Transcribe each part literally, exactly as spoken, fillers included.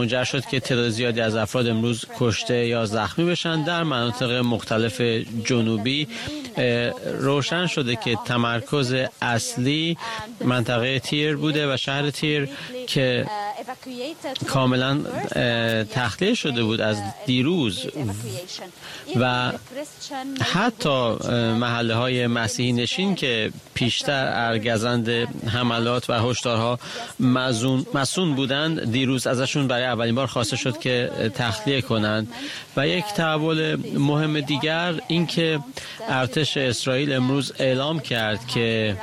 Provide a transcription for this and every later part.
منجر شد که تعداد زیادی از افراد امروز کشته یا زخمی بشن در مناطق مختلف جنوبی. روشن شده که تمرکز اصلی منطقه تیر بوده و شهر تیر که کاملا تخلیه شده بود از دیروز و حتی محله های مسیحی نشین که پیشتر ارگزند حملات و هشدارها مسئول بودند دیروز ازشون برای اولین بار خواسته شد که تخلیه کنند. و یک تحول مهم دیگر این که ارتش اسرائیل امروز اعلام کرد که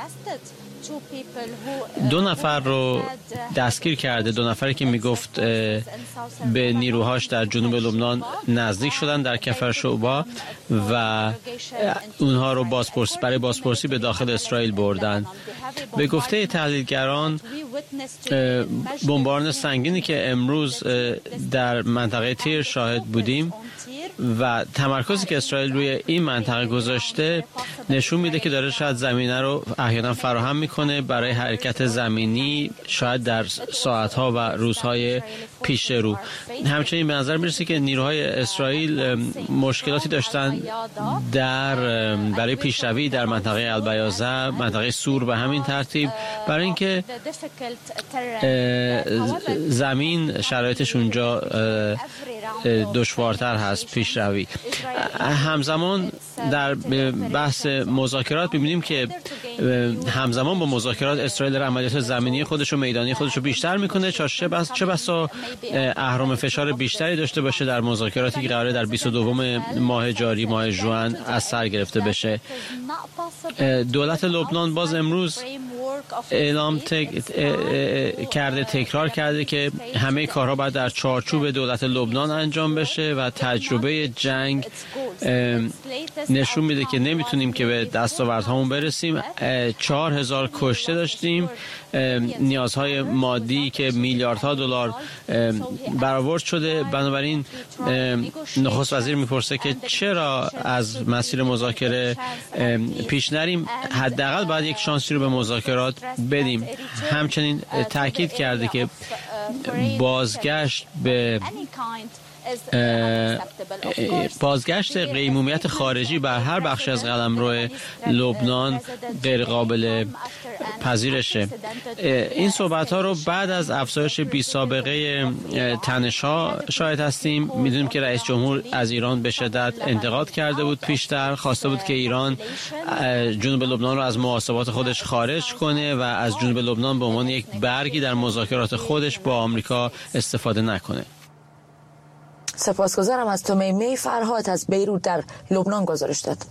دو نفر رو دستگیر کرده، دو نفری که میگفت به نیروهاش در جنوب لبنان نزدیک شدن در کفر شعبا و اونها رو بازپرس برای بازپرسی به داخل اسرائیل بردن. به گفته تحلیلگران بمباران سنگینی که امروز در منطقه تیر شاهد بودیم و تمرکزی که اسرائیل روی این منطقه گذاشته نشون میده که داره شاید زمینه رو احیانا فراهم میکنه برای حرکت زمینی شاید در ساعتها و روزهای پیش رو. همچنین به نظر میرسه که نیروهای اسرائیل مشکلاتی داشتن در برای پیشروی در منطقه البیازه، منطقه سور به همین ترتیب، برای اینکه زمین شرایطش اونجا دشوارتر هست پیشروی. همزمان در بحث مذاکرات ببینیم که همزمان با مذاکرات اسرائیل در عملیات زمینی خودش و میدانی خودش رو بیشتر میکنه تا چه بسا اهرم فشار بیشتری داشته باشه در مذاکراتی که قراره در بیست و دوم ماه جاری، ماه ژوئن از سر گرفته بشه. دولت لبنان باز امروز اعلام تک... کرده تکرار کرده که همه کارها باید در چارچوب دولت لبنان انجام بشه و تجربه جنگ نشون میده که نمیتونیم که به دستاوردهامون برسیم. چهار هزار کشته داشتیم، نیازهای مادی که میلیاردها دلار برآورد شده. بنابراین نخست وزیر میپرسه که چرا از مسیر مذاکره پیش نریم، حداقل باید یک شانسی رو به مذاکرات بدیم. همچنین تاکید کرده که بازگشت به بازگشت قیمومیت خارجی بر هر بخش از قلمرو لبنان غیر قابل پذیرشه. این صحبت ها رو بعد از افزایش بی سابقه تنش‌ها شاهد هستیم. میدونیم که رئیس جمهور از ایران به شدت انتقاد کرده بود، پیشتر خواسته بود که ایران جنوب لبنان رو از محاسبات خودش خارج کنه و از جنوب لبنان به عنوان یک برگی در مذاکرات خودش با آمریکا استفاده نکنه. سپاسگزارم از تو. می فرهاد از بیروت در لبنان گزارش داد.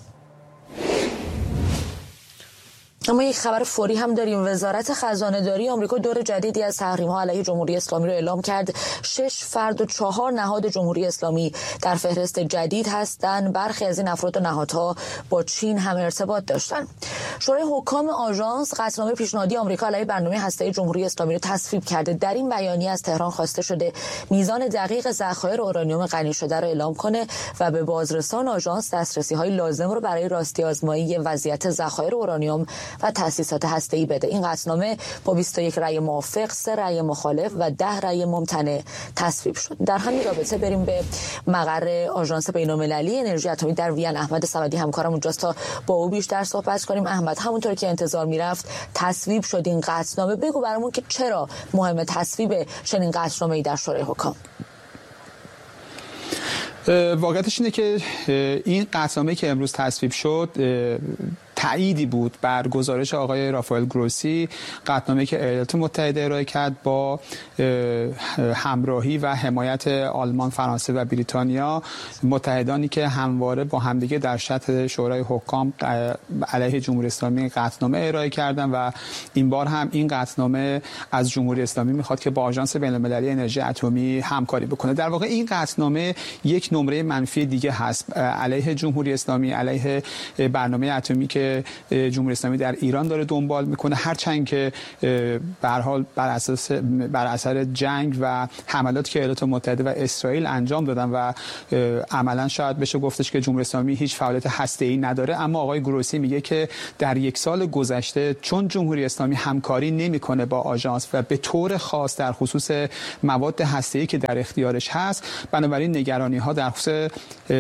اما یک خبر فوری هم داریم. وزارت خزانه داری آمریکا دور جدیدی از تحریم‌ها علیه جمهوری اسلامی رو اعلام کرد. شش فرد و چهار نهاد جمهوری اسلامی در فهرست جدید هستند. برخی از این افراد و نهادها با چین هم ارتباط داشتند. شورای حکام آژانس قطعنامه پیشنهادی آمریکا علیه برنامه هسته‌ای جمهوری اسلامی رو تصویب کرده. در این بیانیه از تهران خواسته شده میزان دقیق ذخایر اورانیوم غنی شده رو اعلام کنه و به بازرسان آژانس دسترسی‌های لازم رو برای راستی آزمایی وضعیت ذخایر اورانیوم و تأسیسات هسته‌ای بده. این قطعنامه با بیست و یک رأی موافق، سه رأی مخالف و ده رأی ممتنع تصویب شد. در همین رابطه بریم به مقر آژانس بین‌المللی انرژی اتمی در وین. احمد صمدی همکارم اونجاست تا با او بیشتر صحبت کنیم. احمد، همونطور که انتظار میرفت تصویب شد این قطعنامه. بگو برامون که چرا مهمه تصویب چنین قطعنامه‌ای در شورای حکام؟ واقعیتش اینه که این قطعنامه‌ای که امروز تصویب شد تأییدی بود بر گزارش آقای رافائل گروسی، قطعنامه‌ای که ایالات متحده ارائه کرد با همراهی و حمایت آلمان، فرانسه و بریتانیا، متحدانی که همواره با همدیگه در سطح شورای حکام علیه جمهوری اسلامی قطعنامه ارائه کردن و این بار هم این قطعنامه از جمهوری اسلامی میخواد که با آژانس بین‌المللی انرژی اتمی همکاری بکنه. در واقع این قطعنامه یک نمره منفی دیگه هست علیه جمهوری اسلامی، علیه برنامه اتمی که که جمهوری اسلامی در ایران داره دنبال میکنه، هرچند که به هر حال بر اساس بر اثر جنگ و حملاتی که ایالات متحده و اسرائیل انجام دادن و عملا شاید بشه گفتش که جمهوری اسلامی هیچ فعالیت هسته‌ای نداره، اما آقای گروسی میگه که در یک سال گذشته چون جمهوری اسلامی همکاری نمیکنه با آژانس و به طور خاص در خصوص مواد هسته‌ای که در اختیارش هست، بنابراین نگرانی‌ها در خصوص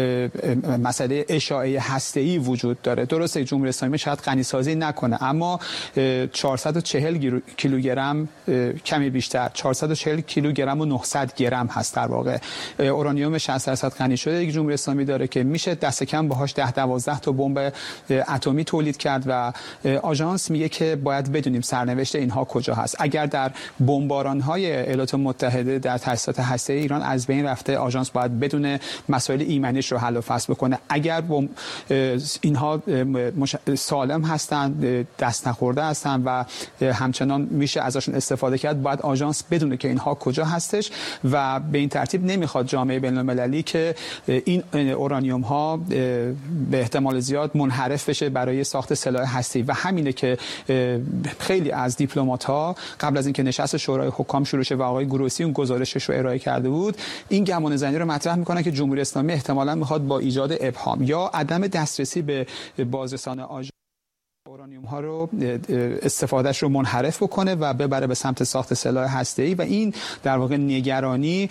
مسئله اشاعه هسته‌ای وجود داره. درسته جمهوری اسلامی شاید غنی‌سازی نکنه، اما چهارصد و چهل کیلوگرم کمی بیشتر چهارصد و چهل کیلوگرم و نهصد گرم هست در واقع اورانیوم شصت درصد غنی شده یک جمهوری اسلامی داره که میشه دست کم باهاش ده دوازده تا بمب اتمی تولید کرد و آژانس میگه که باید بدونیم سرنوشت اینها کجا هست. اگر در بمباران‌های ایالات متحده در تأسیسات هسته‌ای ایران از بین رفته، آژانس باید بدون مسائل ایمنیش رو حل و فصل بکنه. اگر اینها سالم هستند، دست نخورده هستند و همچنان میشه ازشون استفاده کرد، باید آژانس بدونه که اینها کجا هستش و به این ترتیب نمیخواد جامعه بین‌المللی که این اورانیوم ها به احتمال زیاد منحرف بشه برای ساخت سلاح هسته‌ای و همینه که خیلی از دیپلمات ها قبل از اینکه نشست شورای حکام شروع شه و آقای گروسی اون گزارشش رو ارائه کرده بود، این گمان زنی رو مطرح میکنن که جمهوری اسلامی احتمالاً میخواد با ایجاد ابهام یا عدم دسترسی به بازرسان آژانس اورانیوم ها رو استفادهش رو منحرف بکنه و ببره به سمت ساخت سلاح هسته‌ای و این در واقع نگرانی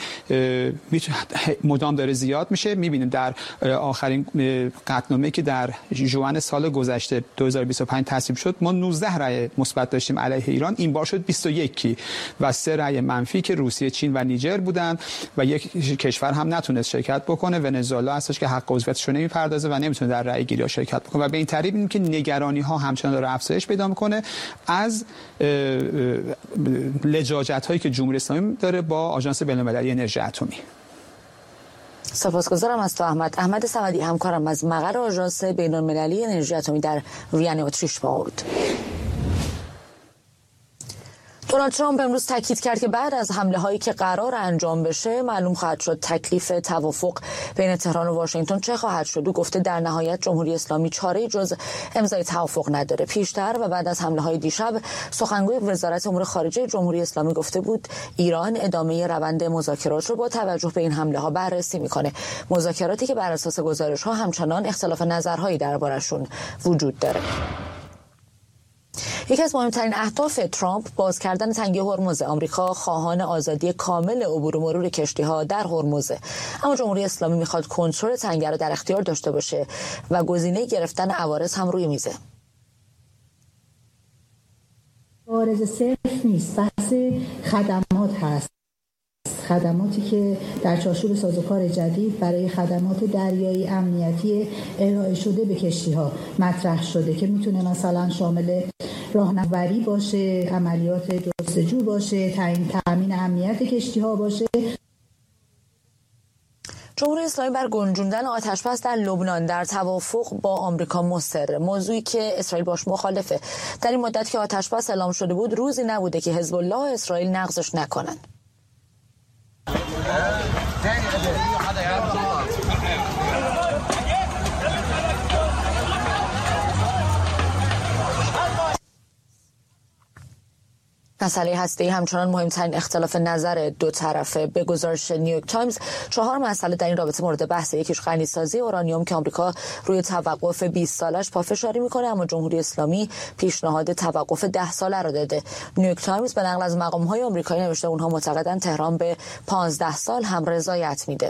مدام داره زیاد میشه. میبینیم در آخرین قطعنامه‌ای که در ژوئن سال گذشته دو هزار و بیست و پنج تصویب شد، ما نوزده رأی مثبت داشتیم علیه ایران، این بار شد بیست و یک و سه رأی منفی که روسیه، چین و نیجر بودن و یک کشور هم نتونست شرکت بکنه، ونزوئلا هستش که حق عضویتش رو نمیپردازه و نمیتونه در رأی گیری شرکت بکنه و به این ترتیب این که نگرانی ها همچنان داره افزایش پیدا میکنه از لجاجت هایی که جمهوری اسلامی داره با آژانس بین‌المللی انرژی اتمی. سپاسگزارم از تو احمد. احمد صمدی همکارم از مقر آژانس بین‌المللی انرژی اتمی در وین اتریش با بود. دونالد ترامپ امروز تاکید کرد که بعد از حمله هایی که قرار انجام بشه معلوم خواهد شد تکلیف توافق بین تهران و واشنگتن چه خواهد شد. او گفته در نهایت جمهوری اسلامی چاره‌ای جز امضای توافق نداره. پیشتر و بعد از حمله های دیشب سخنگوی وزارت امور خارجه جمهوری اسلامی گفته بود ایران ادامه روند مذاکرات رو با توجه به این حمله ها بررسی میکنه. مذاکراتی که بر اساس گزارش ها همچنان اختلاف نظرهایی دربارشون وجود داره. یکی از مهمترین اهداف ترامپ باز کردن تنگه هرمز. آمریکا خواهان آزادی کامل عبور و مرور کشتی‌ها در هرمز، اما جمهوری اسلامی میخواد کنترل تنگه رو در اختیار داشته باشه و گزینه گرفتن عوارض هم روی میزه. عوارض صرف نیست، بحث خدمات هست. خدماتی که در چارچوب سازوکار جدید برای خدمات دریایی امنیتی ارائه شده به کشتی‌ها مطرح شده که میتونه مثلا شامل راهنوری باشه، عملیات جستجو باشه، تعیین تامین امنیت کشتی‌ها باشه. جمهوری اسلامی بر گنجوندن آتش‌بس در لبنان در توافق با آمریکا مصر، موضوعی که اسرائیل باش مخالفه. در این مدت که آتش‌بس اعلام شده بود روزی نبوده که حزب الله و اسرائیل نقضش نکنن. مسئله هسته‌ای همچنان مهمترین اختلاف نظر دو طرفه. به گزارش نیویورک تایمز چهار مسئله در این رابطه مورد بحث. یکیش غنی‌سازی اورانیوم که آمریکا روی توقف بیست سالش پافشاری میکنه، اما جمهوری اسلامی پیشنهاد توقف ده ساله رو داده. نیویورک تایمز به نقل از مقام‌های آمریکایی نوشته اونها معتقدن تهران به پانزده سال هم رضایت میده.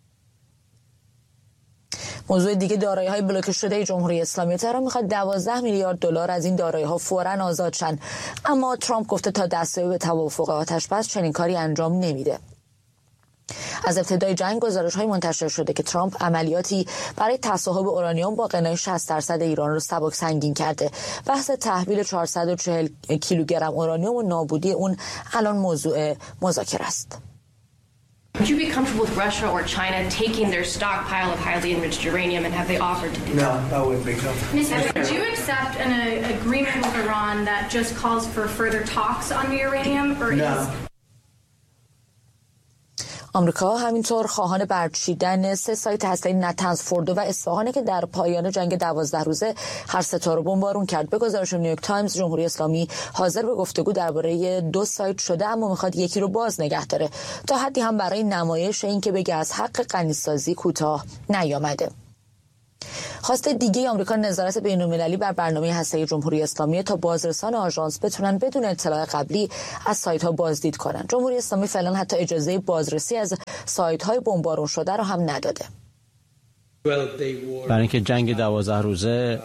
موضوع دیگه دارایی‌های بلوکه شده جمهوری اسلامی. تهران میخواد دوازده میلیارد دلار از این دارایی‌ها فوراً آزاد شن، اما ترامپ گفته تا دستیابی به توافق آتش‌بس چنین کاری انجام نمیده. از ابتدای جنگ گزارش‌های منتشر شده که ترامپ عملیاتی برای تصاحب اورانیوم با غنای شصت درصد ایران رو سبک سنگین کرده. بحث تحویل چهارصد و چهل کیلوگرم اورانیوم و نابودی اون الان موضوع مذاکره است. Would you be comfortable with Russia or China taking their stockpile of highly enriched uranium, and have they offered to do no, that? No, I wouldn't be comfortable. Mister Would you accept an uh, agreement with Iran that just calls for further talks on the uranium, or no. is... آمریکا همینطور خواهان برچیدن سه سایت هسته‌ای نتنز، فوردو و اصفهان که در پایان جنگ دوازده روزه هر سه تا رو بمبارون کرد. به گزارش نیویورک تایمز، جمهوری اسلامی حاضر به گفتگو درباره دو سایت شده، اما میخواد یکی رو باز نگه داره، تا حدی هم برای نمایش این که بگه از حق غنیسازی کوتاه نیامده. خواست دیگه آمریکا نظارت بین‌المللی بر برنامه هسته‌ای جمهوری اسلامی تا بازرسان آژانس بتونن بدون اطلاع قبلی از سایت‌ها بازدید کنن. جمهوری اسلامی فعلا حتی اجازه بازرسی از سایت‌های بمبارون شده رو هم نداده. برای اینکه جنگ دوازده روزه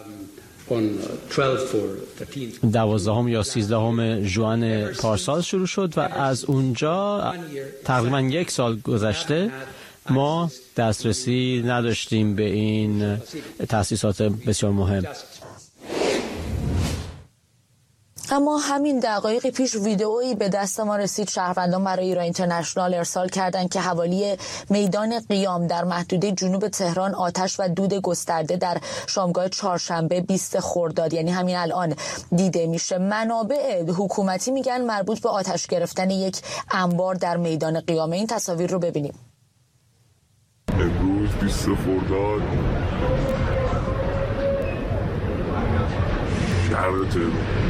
دوازدهم یا سیزدهم ژوئن پارسال شروع شد و از اونجا تقریبا یک سال گذشته ما دسترسی نداشتیم به این تأسیسات بسیار مهم. اما همین دقایق پیش ویدئویی به دست ما رسید. شهروندان برای ایران اینترنشنال ارسال کردند که حوالی میدان قیام در محدوده جنوب تهران آتش و دود گسترده در شامگاه چهارشنبه بیست خرداد، یعنی همین الان، دیده میشه. منابع حکومتی میگن مربوط به آتش گرفتن یک انبار در میدان قیام. این تصاویر رو ببینیم. امروز بیست خرداد شهر تهران.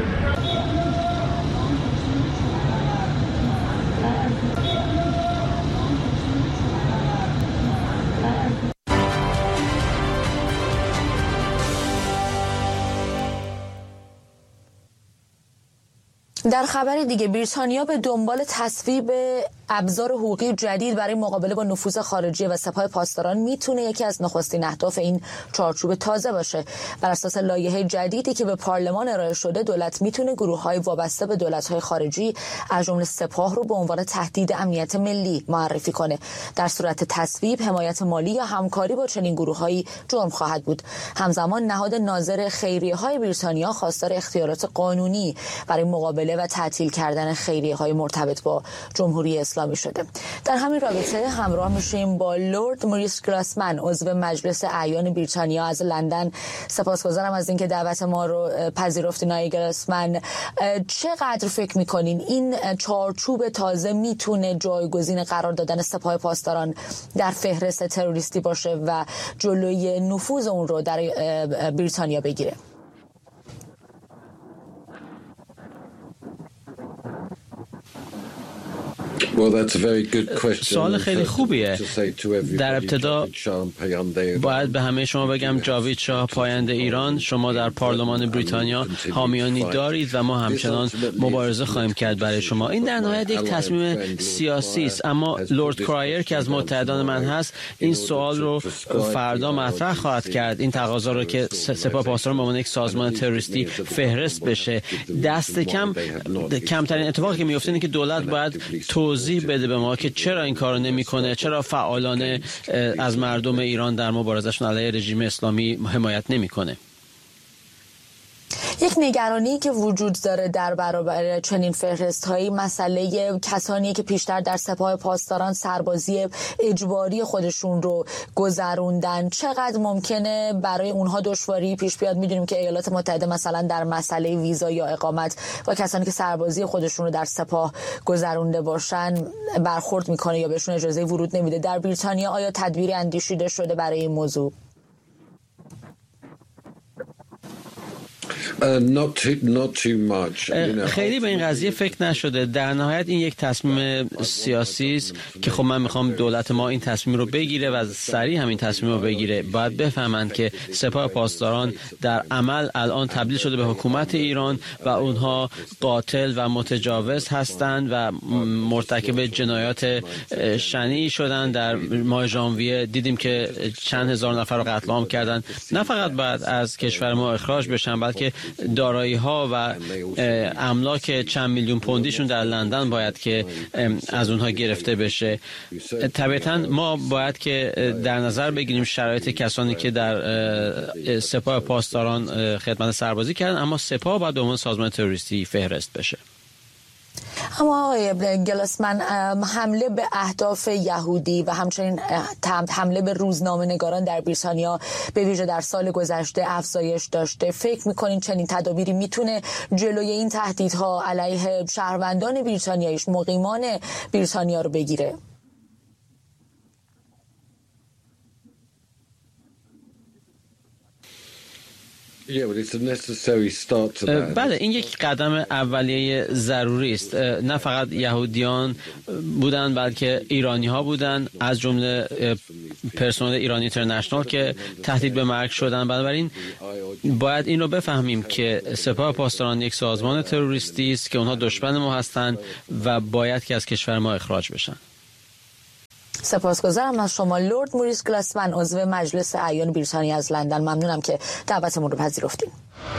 در خبر دیگه، بریتانیا به دنبال تصویب ابزار حقوقی جدید برای مقابله با نفوذ خارجی و سپاه پاسداران میتونه یکی از نخستین اهداف این چارچوب تازه باشه. بر اساس لایحه جدیدی که به پارلمان ارائه شده، دولت میتونه گروه‌های وابسته به دولت‌های خارجی از جمله سپاه رو به عنوان تهدید امنیت ملی معرفی کنه. در صورت تصویب، حمایت مالی یا همکاری با چنین گروه‌هایی جرم خواهد بود. همزمان نهاد ناظر خیریه‌های بریتانیا خواستار اختیارات قانونی برای مقابله و تعطیل کردن خیریه‌های مرتبط با جمهوری اسلامی شده. در همین رابطه همراه میشیم با لورد موریس گلاسمن، عضو مجلس اعیان بریتانیا از لندن. سپاسگزارم از اینکه دعوت ما رو پذیرفتین آقای گلاسمن. چقدر فکر میکنین این چارچوب تازه میتونه جایگزین قرار دادن سپاه پاسداران در فهرست تروریستی باشه و جلوی نفوذ اون رو در بریتانیا بگیره؟ سوال خیلی خوبیه. در ابتدا باید به همه شما بگم جاوید شاه، پاینده ایران، شما در پارلمان بریتانیا حامیانی دارید و ما همچنان مبارزه خواهیم کرد برای شما. این در نهایت یک تصمیم سیاسی است، اما لورد کرایر که از متحدان من هست این سوال رو فردا مطرح خواهد کرد، این تقاضا رو که سپاه پاسداران به عنوان یک سازمان تروریستی فهرست بشه. دست کم کمترین اتفاقی که میفته اینه که دولت باید توضیح بده به ما که چرا این کارو نمیکنه، چرا فعالانه از مردم ایران در مبارزهشون علیه رژیم اسلامی حمایت نمیکنه. یک نگرانی که وجود داره در برابر چنین فهرست‌هایی مسئله کسانی که پیشتر در سپاه پاسداران سربازی اجباری خودشون رو گذروندن. چقدر ممکنه برای اونها دشواری پیش بیاد؟ میدونیم که ایالات متحده مثلا در مسئله ویزا یا اقامت با کسانی که سربازی خودشون رو در سپاه گذرونده باشن برخورد میکنه یا بهشون اجازه ورود نمیده. در بریتانیا آیا تدبیری اندیشیده شده برای این موضوع؟ خیلی به این قضیه فکر نشده. در نهایت این یک تصمیم سیاسی است که خب من میخوام دولت ما این تصمیم رو بگیره و سریع همین تصمیم رو بگیره. باید بفهمند که سپاه پاسداران در عمل الان تبدیل شده به حکومت ایران و اونها قاتل و متجاوز هستند و مرتکب جنایات شنیعی شدن. در ماه ژانویه دیدیم که چند هزار نفر رو قتل عام کردن. نه فقط باید از کشور ما اخراج بشن، بلکه دارایی ها و املاک چند میلیون پوندیشون در لندن باید که از اونها گرفته بشه. طبعا ما باید که در نظر بگیریم شرایط کسانی که در سپاه پاسداران خدمت سربازی کردن، اما سپاه باید به عنوان سازمان تروریستی فهرست بشه. اما آقای گلاسمن، حمله به اهداف یهودی و همچنین حمله به روزنامه‌نگاران در بریتانیا به ویژه در سال گذشته افزایش داشته. فکر می‌کنین چنین تدابیری میتونه جلوی این تهدیدها علیه شهروندان بریتانیاییش، مقیمان بریتانیا رو بگیره؟ بله این یک قدم اولیه ضروری است. نه فقط یهودیان بودن بلکه ایرانی ها بودن، از جمله پرسنل ایرانی اینترنشنال که تهدید به مرگ شدن. بنابراین باید این رو بفهمیم که سپاه پاسداران یک سازمان تروریستی است که اونها دشمن ما هستند و باید که از کشور ما اخراج بشن. سپاسگزارم از شما لورد موریس گلاسمن، عضو مجلس اعیان بریتانیا از لندن. ممنونم که دعوتمون رو پذیرفتیم.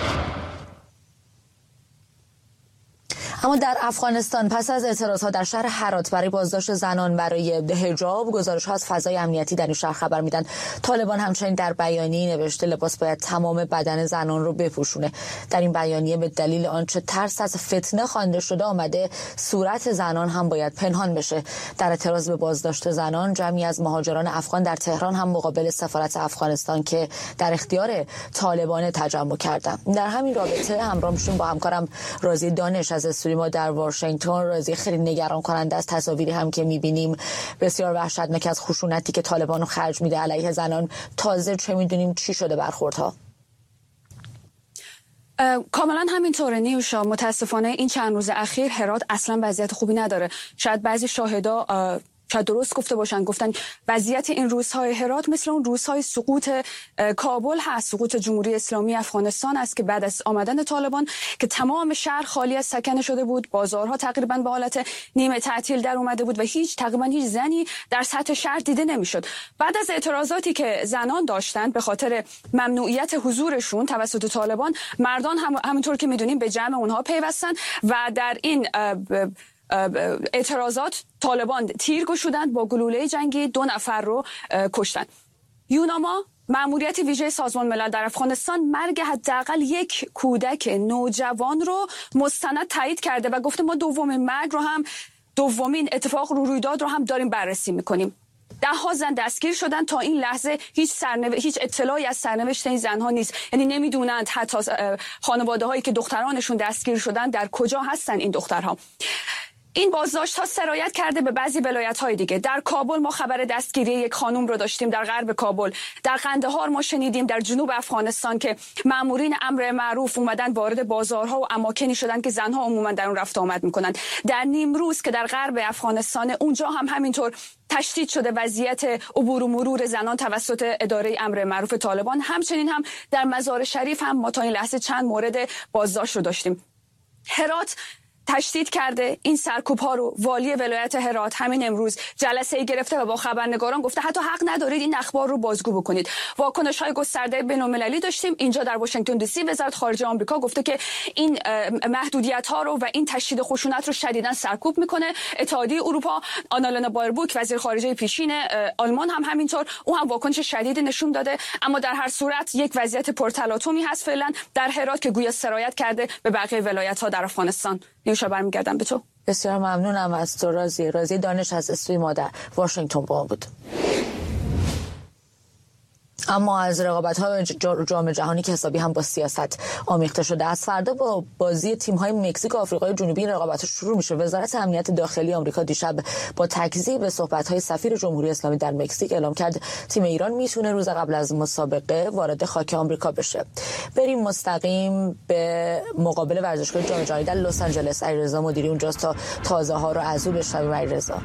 اما در افغانستان پس از اعتراضها در شهر هرات برای بازداشت زنان برای حجاب، گزارش‌ها از فضای امنیتی در این شهر خبر میدن طالبان همچنین در بیانیه نوشته لباس باید تمام بدن زنان رو بپوشونه. در این بیانیه به دلیل آنچه ترس از فتنه خوانده شده آمده صورت زنان هم باید پنهان بشه. در اعتراض به بازداشت زنان جمعی از مهاجران افغان در تهران هم مقابل سفارت افغانستان که در اختیار طالبان تجمع کردند. در همین رابطه همراه میشیم با همکارم رازی دانش از ما در واشنگتن. رازی، خیلی نگران کننده از تصاویری هم که میبینیم، بسیار وحشتناک از خشونتی که طالبان خرج میده علیه زنان. تازه چه میدونیم چی شده برخوردها؟ کاملا همینطوره نیوشا. متاسفانه این چند روز اخیر هرات اصلا وضعیت خوبی نداره. شاید بعضی شاهدا شاید درست گفته باشن، گفتن وضعیت این روزهای هرات مثل اون روزهای سقوط کابل هست، سقوط جمهوری اسلامی افغانستان است که بعد از آمدن طالبان که تمام شهر خالی از سکنه شده بود، بازارها تقریبا به حالت نیمه تعطیل در اومده بود و هیچ تقریبا هیچ زنی در سطح شهر دیده نمیشد. بعد از اعتراضاتی که زنان داشتند به خاطر ممنوعیت حضورشون توسط طالبان، مردان هم همونطور که میدونیم به جمع اونها پیوستن و در این اعتراضات طالبان تیر گشودند، با گلوله جنگی دو نفر رو کشتند. یوناما، مأموریت ویژه سازمان ملل در افغانستان، مرگ حداقل یک کودک نوجوان رو مستند تایید کرده و گفته ما دومین مرگ رو هم دومین اتفاق رو رویداد رو هم داریم بررسی میکنیم. ده ها زن دستگیر شدن. تا این لحظه هیچ سرنو... هیچ اطلاعی از سرنوشت این زنها نیست. یعنی نمیدونند حتی خانواده هایی که دخترانشون دستگیر شدن در کجا هستن این دخترها. این بازداشت ها سرایت کرده به بعضی ولایت های دیگه. در کابل ما خبر دستگیری یک خانم رو داشتیم، در غرب کابل. در قندهار ما شنیدیم در جنوب افغانستان که مامورین امر معروف اومدن وارد بازارها و اماکنی شدن که زنها عموما در اون رفت آمد میکنن. در نیمروز که در غرب افغانستان، اونجا هم همینطور تشدید شده وضعیت عبور و مرور زنان توسط اداره امر معروف طالبان. همچنین هم در مزار شریف هم ما تا این لحظه چند مورد بازداشت رو داشتیم. هرات تشدید کرده این سرکوب ها رو. والی ولایت هرات همین امروز جلسه ای گرفته و با خبرنگاران گفته حتی حق ندارید این اخبار رو بازگو بکنید. واکنش های گسترده بین‌المللی داشتیم. اینجا در واشنگتن دی سی وزارت خارجه آمریکا گفته که این محدودیت ها رو و این تشدید خشونت رو شدیداً سرکوب میکنه. اتحادیه اروپا، آنالنا بایربوک وزیر خارجه پیشین آلمان هم همینطور، او هم واکنش شدیدی نشون داده. اما در هر صورت یک وضعیت پرتلاطمی هست فعلا در هرات که گویا سرایت کرده به بقیه ولایت ها در افغانستان. نیوشا، برمیگردم به تو. بسیار ممنونم از تو رازی. رازی دانش از استوی ما در واشنگتن با بود. اما از رقابت‌های جام جهانی که حسابی هم با سیاست آمیخته شده، از فردا با بازی تیم‌های مکزیک و آفریقای جنوبی این رقابت‌ها شروع میشه. وزارت امنیت داخلی آمریکا دیشب با تکذیب به صحبت‌های سفیر جمهوری اسلامی در مکزیک اعلام کرد تیم ایران میتونه روز قبل از مسابقه وارد خاک آمریکا بشه. بریم مستقیم به مقابل ورزشگاه جام جهانی در لس آنجلس. علیرضا مدیری اونجاست تا تازه‌ها رو از او بشنویم. علیرضا.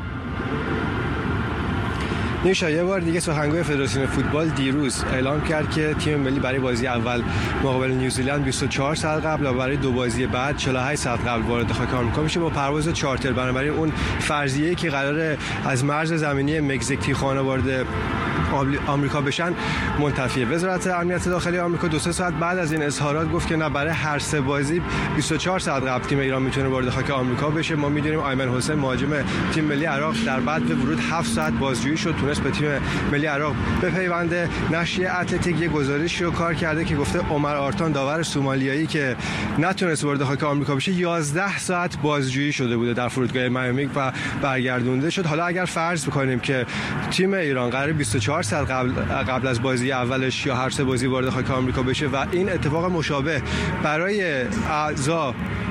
نیوشا، یه بار دیگه سخنگوی فدراسیون فوتبال دیروز اعلام کرد که تیم ملی برای بازی اول مقابل نیوزیلند بیست و چهار ساعت قبل و برای دو بازی بعد چهل و هشت ساعت قبل وارد خاک آمریکا میشه با پرواز چارتر. بنابراین اون فرضیه‌ای که قراره از مرز زمینی مکزیک تیخوانا وارد آمریکا بشن منتفیه. وزارت امنیت داخلی آمریکا دو سه ساعت بعد از این اظهارات گفت که نه، برای هر سه بازی بیست و چهار ساعت قبل تیم ایران میتونه وارد خاک آمریکا بشه. ما میدونیم ایمن حسین مهاجم تیم ملی عراق در بعد به ورود هفت ساعت بازجویی شد، تونست به تیم ملی عراق بپیونده. نشریه اتلتیک یه گزارشی رو کار کرده که گفته عمر آرتان داور سومالیایی که نتونست وارد خاک آمریکا بشه یازده ساعت بازجویی شده بوده در فرودگاه میامی و برگردونده شد. حالا اگر فرض بکنیم که تیم ایران قرار بیست و چهار ساعت قبل قبل از بازی اولش یا هر سه بازی وارد خاک آمریکا بشه و این اتفاق مشابه برای اعضا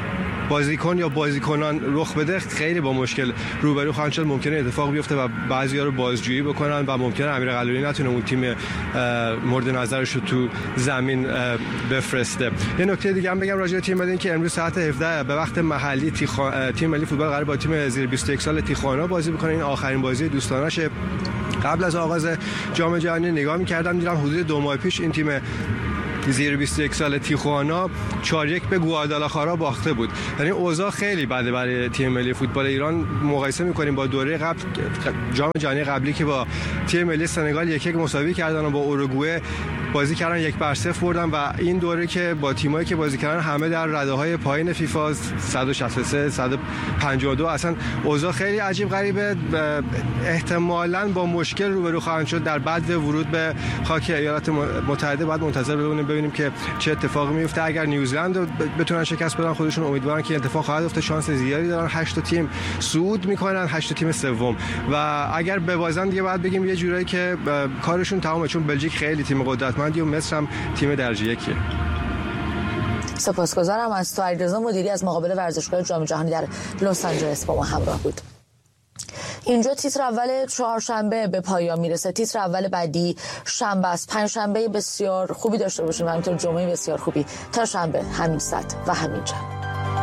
بازیکن یا بازیکنان رخ بده خیلی با مشکل روبرو خواهند شد. ممکنه اتفاق بیفته و بعضی‌ها رو بازجویی بکنن و ممکنه امیر قلعه‌ای نتونه اون تیم مورد نظرش رو تو زمین بفرسته. یه نکته دیگه هم بگم راجع به تیم ملی این که امروز ساعت هفده به وقت محلی تیخا... تیم ملی فوتبال قرار با تیم زیر بیست و یک سال تیخوانا بازی بکنه. این آخرین بازی دوستانه‌شه. قبل از آغاز جام جهانی نگاه می‌کردم دیدم حدود دو ماه پیش این تیم زیر بیست و یک سال تیخوانا چهار یک به گوادالاخارا باخته بود. یعنی اوضاع خیلی بده برای تیم ملی فوتبال ایران. مقایسه می‌کنیم با دوره قبل جام جهانی قبلی که با تیم ملی سنگال یک یک مساوی کردن و با اوروگوئه بازی کردن یک بر صفر بردن و این دوره که با تیمایی که بازی کردن همه در رده‌های پایین فیفا صد و شصت و سه صد و پنجاه و دو، اصلا اوضاع خیلی عجیب غریبه. احتمالاً با مشکل روبرو خواهند شد در بعد ورود به خاک ایالات متحده. بعد منتظر بمونیم ببینیم که چه اتفاقی میفته. اگر نیوزلند رو بتونن شکست بدن خودشون امیدوارن که اتفاق خواهد افتاد. شانس زیادی دارن. هشت تیم صعود میکنن، هشت تیم سوم و اگر ببازن دیگه بعد بگیم یه جورایی که کارشون تمامه، چون بلژیک خیلی تیم قدرتمندی و مصر هم تیم درجه یکیه. سپاسگزارم از تو. علیرضا مدیری از مقابل ورزشگاه جام جهانی در لس آنجلس با ما همراه بود. اینجا تیتر اول چهارشنبه به پایان میرسه. تیتر اول بعدی شنبه است. پنجشنبه بسیار خوبی داشته باشیم و همینطور جمعه بسیار خوبی. تا شنبه همین ساعت و همین جا.